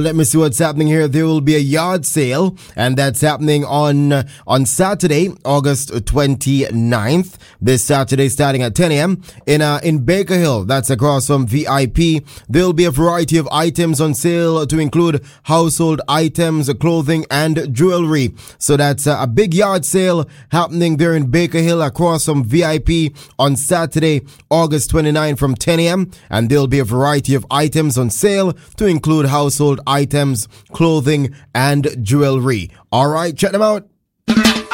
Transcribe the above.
Let me see what's happening here. There will be a yard sale, and that's happening on Saturday, August 29th. This Saturday, starting at 10 a.m. in Baker Hill. That's across from VIP. There will be a variety of items on sale to include household items, clothing, and jewelry. So that's a big yard sale happening there in Baker Hill across from VIP on Saturday, August 29th from 10 a.m. And there will be a variety of items on sale to include household items, clothing, and jewelry. All right, check them out.